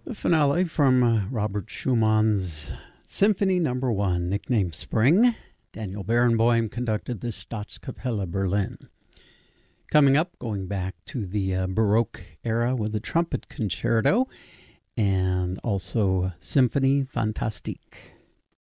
The finale from Robert Schumann's Symphony No. 1, nicknamed Spring. Daniel Barenboim conducted the Staatskapelle Berlin. Coming up, going back to the Baroque era with the trumpet concerto and also Symphonie Fantastique.